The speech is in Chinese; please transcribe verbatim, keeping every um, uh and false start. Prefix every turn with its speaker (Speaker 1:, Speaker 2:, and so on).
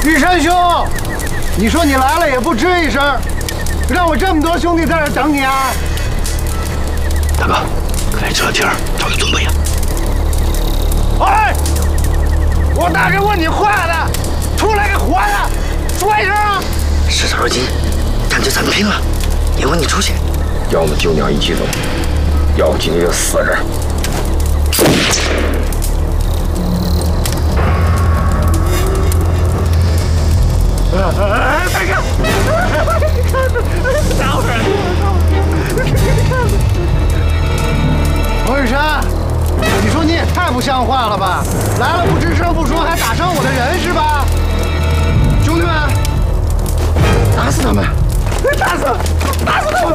Speaker 1: 玉山兄，你说你来了也不吱一声，让我这么多兄弟在这等你啊！
Speaker 2: 大哥，在这地儿找一尊不呀？
Speaker 1: 哎，我大哥问你话呢，出来个活的，说一声啊！
Speaker 2: 事到如今，干脆咱们拼了，也问你出现。
Speaker 3: 要么就娘一起走，要不今天就死在这儿。
Speaker 1: 大哥，等会儿，王玉山，你说你也太不像话了吧！来了不吱声不说，还打伤我的人是吧？兄弟们，打死他们！打死，打死他们！